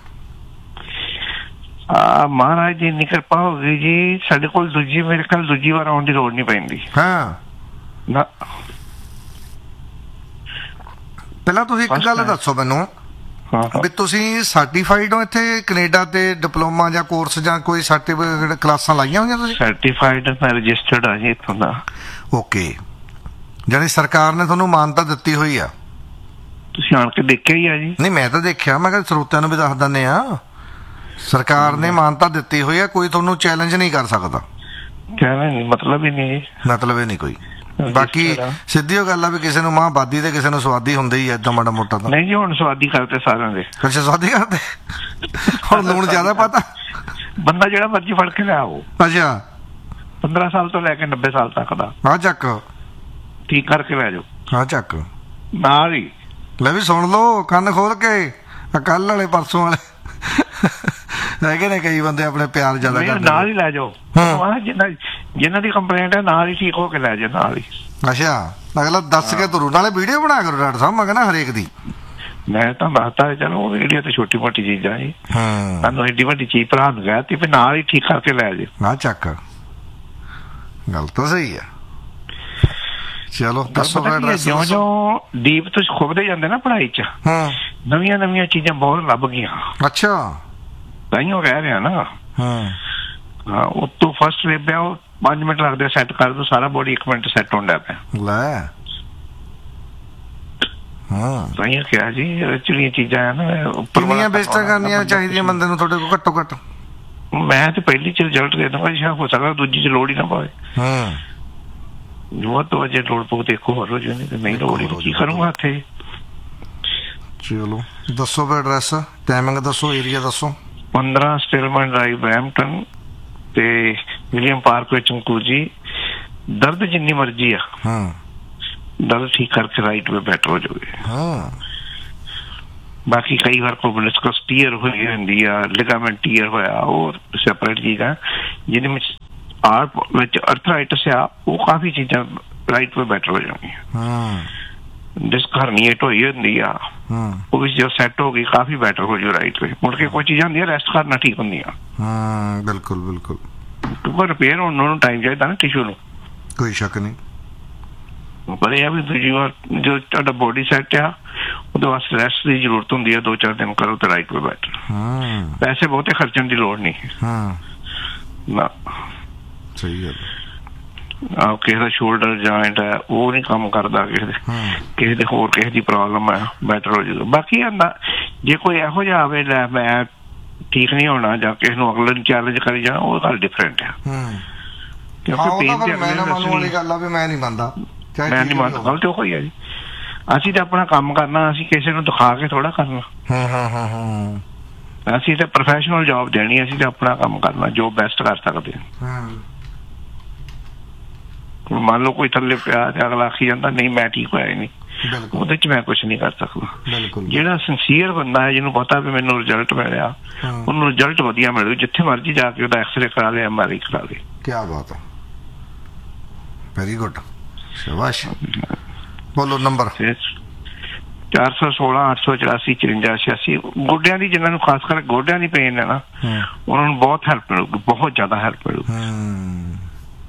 ਆ? ਮਹਾਰਾਜ ਦੀ ਇੰਨੀ ਕਿਰਪਾ ਹੋ ਗਈ ਜੀ, ਸਾਡੇ ਕੋਲ ਮੇਰੇ ਖਿਆਲ ਦੂਜੀ ਵਾਰ ਆਉਣ ਦੀ ਲੋੜ ਨਹੀਂ ਪੈਂਦੀ। ਹਾਂ ਨਾ, ਪਹਿਲਾਂ ਤੁਸੀਂ ਇੱਕ ਗੱਲ ਦੱਸੋ ਮੈਨੂੰ ਵੀ ਤੁਸੀਂ ਸਰਟੀਫਾਈਡ ਹੋ ਇੱਥੇ ਕੈਨੇਡਾ ਤੇ? ਡਿਪਲੋਮਾ ਜਾਂ ਕੋਰਸ ਜਾਂ ਕੋਈ ਸਰਟੀਫਿਕੇਟ ਕਲਾਸਾਂ ਲਾਈਆਂ ਹੋਈਆਂ ਤੁਸੀਂ? ਸਰਟੀਫਾਈਡ ਮੈਂ ਰਜਿਸਟਰਡ ਆ ਜੀ ਇੱਥੋਂ ਦਾ। ਓਕੇ, ਜਾਨੀ ਸਰਕਾਰ ਨੇ ਤੁਹਾਨੂੰ ਮਾਨਤਾ ਦਿੱਤੀ ਹੋਈ ਆ? ਤੁਸੀਂ ਆਣ ਕੇ ਦੇਖਿਆ ਹੀ ਆ ਜੀ? ਨਹੀਂ, ਮੈਂ ਤਾਂ ਦੇਖਿਆ, ਮੈਂ ਕਿਹਾ ਸਰੋਤਿਆਂ ਨੂੰ ਵੀ ਦੱਸ ਦਿੰਦੇ ਆ। ਸਰਕਾਰ ਨੇ ਮਾਨਤਾ ਦਿੱਤੀ ਹੋਈ ਆ, ਕੋਈ ਤੁਹਾਨੂੰ ਚੈਲੰਜ ਨਹੀਂ ਕਰ ਸਕਦਾ। ਮਤਲਬ ਹੀ ਨਹੀਂ, ਮਤਲਬ ਹੀ ਨਹੀਂ ਕੋਈ। ਬਾਕੀ ਸਿੱਧੀ ਉਹ ਗੱਲ ਆ ਵੀ ਕਿਸੇ ਨੂੰ ਮਾਂ ਬਾਦੀ ਤੇ ਕਿਸੇ ਨੂੰ ਸਵਾਦੀ ਹੁੰਦੇ ਹੀ ਏਦਾਂ ਮਾੜਾ ਮੋਟਾ ਤਾਂ। ਨਹੀਂ ਜੀ, ਹੁਣ ਸਵਾਦੀ ਕਰਦੇ ਸਾਰਿਆਂ ਦੇ। ਅੱਛਾ, ਸਵਾਦੀ ਕਰਦੇ ਹੁਣ ਲੂਣ ਜ਼ਿਆਦਾ ਪਤਾ। ਬੰਦਾ ਜਿਹੜਾ ਮਰਜ਼ੀ ਫੜ ਕੇ ਲਿਆਓ। ਅੱਛਾ, 15 ਸਾਲ ਤੋਂ ਲੈ ਕੇ 90 ਸਾਲ ਤੱਕ ਦਾ। ਹਾਂ ਚੱਕ, ਠੀਕ ਕਰਕੇ ਲੈ ਜਾਓ। ਹਾਂ ਚੱਕ, ਨਾਲ ਹੀ ਲੈ ਵੀ ਸੁਣ ਲਓ ਕੰਨ ਖੋਲ ਕੇ। ਕੱਲ ਵਾਲੇ ਪਰਸੋਂ ਵਾਲੇ ਹੈਗੇ ਨੇ ਕਈ ਬੰਦੇ ਆਪਣੇ ਪਿਆਰ ਜ਼ਿਆਦਾ ਕਰਦੇ, ਨਾਲ ਹੀ ਲੈ ਜਾਓ। ਜਿਨ੍ਹਾਂ ਦੀ ਕੰਪਲੇਂਟ ਹੈ ਨਾਲ ਹੀ ਠੀਕ ਹੋ ਕੇ ਲੈ ਜਾਓ, ਨਾਲ ਹੀ। ਅੱਛਾ, ਅਗਲਾ ਦੱਸ ਕੇ ਤੁਰੂ। ਨਾਲੇ ਵੀਡੀਓ ਬਣਾ ਕਰੋ ਡਾਕਟਰ ਸਾਹਿਬ, ਮੈਂ ਕਹਿੰਦਾ ਹਰੇਕ ਦੀ। ਮੈਂ ਤਾਂ ਦੱਸਦਾ, ਚਲੋ ਵੀਡੀਓ ਤੇ ਛੋਟੀ ਮੋਟੀ ਚੀਜ਼ਾਂ ਜੀ, ਸਾਨੂੰ ਐਡੀ ਵੱਡੀ ਚੀਜ਼ ਭਰਾ ਨੂੰ ਕਹਿ ਤੀ ਨਾਲ ਹੀ ਠੀਕ ਕਰਕੇ ਲੈ ਜਾਓ। ਨਾ ਚੱਕ, ਗੱਲ ਤਾਂ ਸਹੀ ਆ। ਚਲੋ ਦੱਸੋ, ਜਿਉਂ ਜਿਉਂ ਡੀਪ ਤੋਂ ਖੁੱਬਦੇ ਜਾਂਦੇ ਨਾ ਪੜ੍ਹਾਈ ਚ, ਨਵੀਆਂ ਨਵੀਆਂ ਚੀਜ਼ਾਂ ਬਹੁਤ ਲੱਭ ਗਈਆਂ। ਅੱਛਾ, ਤਾਈਓ ਕਹਿ ਰਿਹਾ ਨਾ। ਹਾਂ, ਉਤੋਂ ਫਸਟ ਲਿਪਿਆ ਉਹ 5 ਮਿੰਟ ਲੱਗਦੇ ਸੈੱਟ ਕਰ ਦੋ, ਸਾਰਾ ਬੋਡੀ 1 ਮਿੰਟ ਸੈੱਟ ਹੁੰਦਾ ਪਿਆ। ਲੈ, ਤਾਈਓ ਕਿਹਾ ਜੀ ਜਿਹੜੀਆਂ ਚੀਜ਼ਾਂ ਆ ਨਾ, ਕਿੰਨੀਆਂ ਬੇਸਟਾਂ ਕਰਨੀਆਂ ਚਾਹੀਦੀਆਂ ਬੰਦੇ ਨੂੰ ਤੁਹਾਡੇ ਕੋਲ ਘੱਟੋ ਘੱਟ? ਮੈਂ ਤੇ ਪਹਿਲੀ ਚ ਰਿਜ਼ਲਟ ਦੇ ਦੂੰਗਾ ਜੀ, ਹੋ ਸਕਦਾ ਦੂਜੀ ਚ ਲੋੜ ਹੀ ਨਾ ਪਵੇ। ਜੋ ਤੋਂ ਅਜੇ ਲੋੜ ਪਊ ਤੇ ਇੱਕ ਹੋਰ ਹੋ ਜਾਣੀ, ਤੇ ਨਹੀਂ ਲੋੜ ਕੀ ਕਰੂੰਗਾ ਇੱਥੇ। ਚਲੋ ਦੱਸੋ ਫਿਰ ਐਡਰੈਸ, ਟਾਈਮਿੰਗ ਦੱਸੋ, ਏਰੀਆ ਦੱਸੋ। 15 ਸਟੇਲਮੈਨ ਡਰਾਈਵ ਬਰੈਂਪਟਨ ਤੇ ਵਿਲੀਅਮ ਪਾਰਕ ਵਿੱਚ ਜੀ। ਦਰਦ ਜਿੰਨੀ ਮਰਜ਼ੀ ਆ, ਦਰਦ ਠੀਕ ਕਰਕੇ ਰਾਈਟ ਵੇ ਬੈਟਰ ਹੋ ਜਾਵੇ। ਬਾਕੀ ਕਈ ਵਾਰ ਕੋਈ ਮੈਨਿਸਕਸ ਟੀਅਰ ਹੋਈ ਹੁੰਦੀ ਆ, ਲਿਗਾਮੈਂਟ ਟੀਅਰ ਹੋਇਆ, ਉਹ ਸੈਪਰੇਟ ਚੀਜ਼ ਆ। ਜਿਹਦੇ ਵਿੱਚ ਅਰਥਰਾਈਟਸ ਆ, ਉਹ ਕਾਫੀ ਚੀਜ਼ਾਂ ਰਾਈਟ ਵੇ ਬੈਟਰ ਹੋ ਜਾਣਗੀਆਂ। ਡਿਸਕ ਹਰਨੀਏਟ ਹੋਈ ਹੁੰਦੀ ਆ, ਉਹ ਵੀ ਜੋ ਸੈੱਟ ਹੋ ਗਈ ਕਾਫੀ ਬੈਟਰ ਹੋ ਜਾਊ ਰਾਈਟ ਵੇ। ਮੁੜ ਕੇ ਕੋਈ ਚੀਜ਼ਾਂ ਹੁੰਦੀਆਂ ਰੈਸਟ ਕਰਨਾ ਠੀਕ ਹੁੰਦੀਆਂ। ਬਿਲਕੁਲ ਬਿਲਕੁਲ, ਪਰ ਰਿਪੇਅਰ ਹੋਣ ਨੂੰ ਟਾਈਮ ਚਾਹੀਦਾ ਨਾ ਟਿਸ਼ੂ ਨੂੰ, ਕੋਈ ਸ਼ੱਕ ਨਹੀਂ। ਪਰ ਇਹ ਆ ਵੀ ਦੂਜੀ ਵਾਰ ਜੋ ਤੁਹਾਡਾ ਬੋਡੀ ਸੈੱਟ ਆ, ਉਹਦੇ ਵਾਸਤੇ ਰੈਸਟ ਦੀ ਜ਼ਰੂਰਤ ਹੁੰਦੀ ਆ। 2-4 ਦਿਨ ਕਰੋ ਤੇ ਰਾਈਟ ਵੇ ਬੈਟਰ। ਪੈਸੇ ਬਹੁਤੇ ਖਰਚਣ ਦੀ ਲੋੜ ਨਹੀਂ ਨਾ। ਸਹੀ ਗੱਲ। ਕਿਸੇ ਦਾ ਸ਼ੋਲਡਰ ਜੁਆਇੰਟ ਹੈ, ਉਹ ਨਹੀਂ ਕੰਮ ਕਰਦਾ, ਕਿਸੇ ਦੇ ਹੋਰ ਕਿਸੇ ਦੀ ਪ੍ਰੋਬਲਮ ਹੈ, ਬੈਟਰ ਹੋ ਜਾਊਗਾ। ਬਾਕੀ ਜੇ ਕੋਈ ਇਹੋ ਜਿਹਾ ਆਵੇ ਲੈ ਮੈਂ ਠੀਕ ਨਹੀਂ ਹੋਣਾ, ਜਾਂ ਕਿਸੇ ਨੂੰ ਅਗਲੇ ਨੂੰ ਚੈਲੰਜ ਕਰੀ ਜਾਣਾ, ਉਹ ਗੱਲ ਡਿਫਰੈਂਟ ਆ। ਕਿਉਂਕਿ ਮੈਂ ਨਹੀਂ ਮੰਨਦਾ, ਗਲਤ ਉਹ ਹੀ ਆ ਜੀ। ਅਸੀਂ ਤਾਂ ਆਪਣਾ ਕੰਮ ਕਰਨਾ, ਅਸੀਂ ਕਿਸੇ ਨੂੰ ਦਿਖਾ ਕੇ ਥੋੜਾ ਕਰਨਾ। ਅਸੀਂ ਤਾਂ ਪ੍ਰੋਫੈਸ਼ਨਲ ਜੌਬ ਦੇਣੀ, ਅਸੀਂ ਤਾਂ ਆਪਣਾ ਕੰਮ ਕਰਨਾ ਜੋ ਬੈਸਟ ਕਰ ਸਕਦੇ ਹਾਂ। ਮੰਨ ਲਓ ਕੋਈ ਥੱਲੇ ਪਿਆ ਤੇ ਅਗਲਾ ਆਖੀ ਜਾਂਦਾ ਨਹੀਂ ਮੈਂ ਠੀਕ ਹੋਇਆ ਨਹੀਂ, ਉਹਦੇ ਚ ਮੈਂ ਕੁਛ ਨਹੀਂ ਕਰ ਸਕਦਾ। ਜਿਹੜਾ ਸਿੰਸੀਅਰ ਬੰਦਾ ਹੈ, ਜਿਹਨੂੰ ਪਤਾ ਵੀ ਮੈਨੂੰ ਰਿਜ਼ਲਟ ਮਿਲਿਆ, ਉਹਨੂੰ ਰਿਜ਼ਲਟ ਵਧੀਆ ਮਿਲੂ। ਜਿੱਥੇ ਮਰਜ਼ੀ ਜਾ ਕੇ ਉਹਦਾ ਐਕਸਰੇ ਕਰਾ ਲਿਆ, MRI ਕਰਾ ਲੇ। ਕਿਆ ਬਾਤ ਹੈ, ਵੈਰੀ ਗੁੱਡ, ਸ਼ਾਬਾਸ਼। ਬੋਲੋ ਨੰਬਰ। 416 884 54 86। ਗੋਡਿਆਂ ਦੀ, ਜਿਹਨਾਂ ਨੂੰ ਖਾਸ ਕਰਕੇ ਗੋਡਿਆਂ ਦੀ ਪੇਨ ਹੈ ਨਾ, ਉਹਨਾਂ ਨੂੰ ਬਹੁਤ ਹੈਲਪ ਮਿਲੂਗੀ, ਬਹੁਤ ਜ਼ਿਆਦਾ ਹੈਲਪ ਮਿਲੂਗੀ।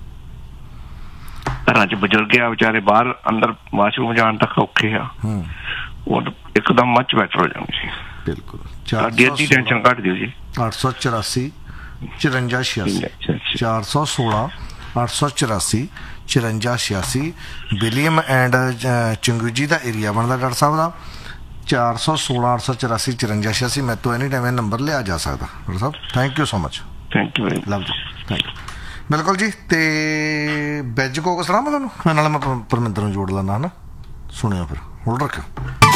ਘਰਾਂ ਚ ਬਜ਼ੁਰਗ ਆ ਵਿਚਾਰੇ, ਬਾਹਰ ਅੰਦਰ ਵਾਸ਼ਰੂਮ ਜਾਣ ਤੱਕ ਔਖੇ ਆ, ਉਹ ਇੱਕਦਮ ਮੱਚ ਬੈਟਰ ਹੋ ਜਾਣਗੇ। ਬਿਲਕੁਲ, ਅੱਧੀ ਟੈਨਸ਼ਨ ਘੱਟ ਦਿਓ ਜੀ। 884 54 86 416 884 54 86 ਵਿਲੀਅਮ ਐਂਡ ਚੰਗੂਜੀ ਦਾ ਏਰੀਆ ਬਣਦਾ ਡਾਕਟਰ ਸਾਹਿਬ ਦਾ 416 884 54 86 ਮੈਂ ਤੋਂ ਐਨੀ ਟਾਈਮ ਇਹ ਨੰਬਰ ਲਿਆ ਜਾ ਸਕਦਾ doctor Sahib thank you so much thank you love ਜੀ ਥੈਂਕ ਯੂ ਬਿਲਕੁਲ ਜੀ ਅਤੇ ਵੈਜ ਕੋਕ ਸਲਾਮ ਤੁਹਾਨੂੰ ਨਾਲੇ ਮੈਂ ਪਰਮਿੰਦਰ ਨੂੰ ਜੋੜ ਲੈਂਦਾ ਹੈ ਨਾ ਸੁਣਿਓ ਫਿਰ ਹੋਲਡ ਰੱਖਿਓ